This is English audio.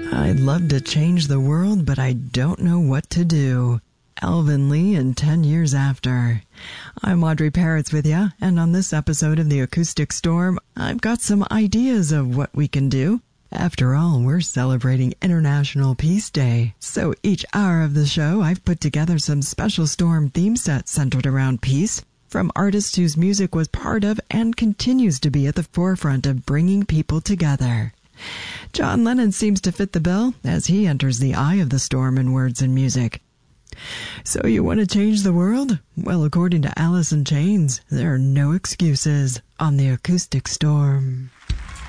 I'd love to change the world, but I don't know what to do. Alvin Lee in 10 Years After. I'm Audrey Parrots with you, and on this episode of The Acoustic Storm, I've got some ideas of what we can do. After all, we're celebrating International Peace Day, so each hour of the show I've put together some special Storm theme sets centered around peace, from artists whose music was part of and continues to be at the forefront of bringing people together. John Lennon seems to fit the bill as he enters the eye of the storm in words and music. So you want to change the world? Well, according to Alice in Chains, there are no excuses on The Acoustic Storm.